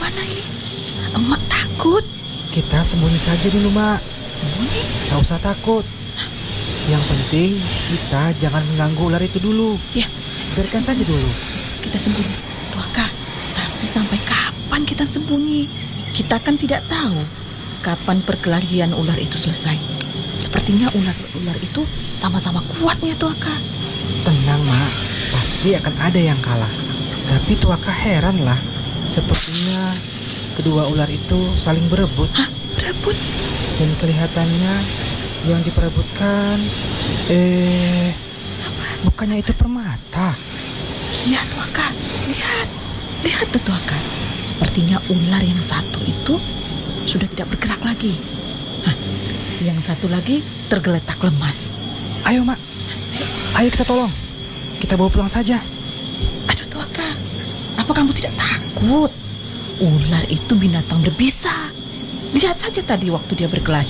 Bagaimana ini? Emak takut. Kita sembunyi saja dulu, Mak. Sembunyi? Gak usah takut. Yang penting kita jangan mengganggu ular itu dulu. Ya, Biarkan saja dulu. kita sembunyi. Tuaka, tapi sampai kapan kita sembunyi? Kita kan tidak tahu kapan perkelahian ular itu selesai. Sepertinya ular-ular itu sama-sama kuatnya, Tuaka. Tenang, Mak. Pasti akan ada yang kalah. Tapi Tuaka heran lah. Sepertinya kedua ular itu saling berebut. Hah? Berebut? Dan kelihatannya yang diperebutkan bukannya itu permata. Iya, Tuaka. Lihat. Lihat tuh, Tuaka. Sepertinya ular yang satu itu sudah tidak bergerak lagi. Hah, yang satu lagi tergeletak lemas. Ayo, Mak. Ayo kita tolong. Kita bawa pulang saja. Aduh, Tuaka. Apa kamu tidak takut? Ular itu binatang berbisa. Lihat saja tadi waktu dia berkelahi.